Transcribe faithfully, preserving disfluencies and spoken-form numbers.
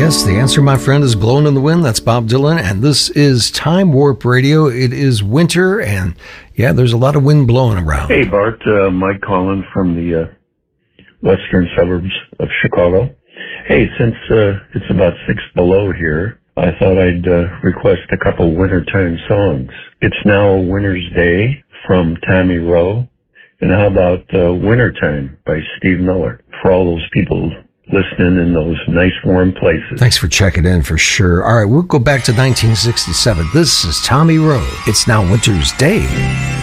Yes, the answer, my friend, is Blowing in the Wind. That's Bob Dylan, and this is Time Warp Radio. It is winter, and yeah, there's a lot of wind blowing around. Hey, Bart, uh, Mike calling from the uh, western suburbs of Chicago. Hey, since uh, it's about six below here, I thought I'd uh, request a couple wintertime songs. It's Now a Winter's Day from Tommy Roe, and how about uh, Wintertime by Steve Miller, for all those people listening in those nice warm places. Thanks for checking in for sure. All right, we'll go back to nineteen sixty-seven. This is Tommy Roe. It's Now Winter's Day.